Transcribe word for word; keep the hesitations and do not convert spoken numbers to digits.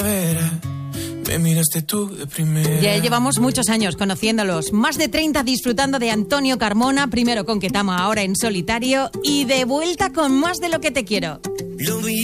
Me miraste tú de primera. Ya llevamos muchos años conociéndolos, más de treinta disfrutando de Antonio Carmona, primero con Que Tamo, ahora en solitario, y de vuelta con Más de lo que te quiero.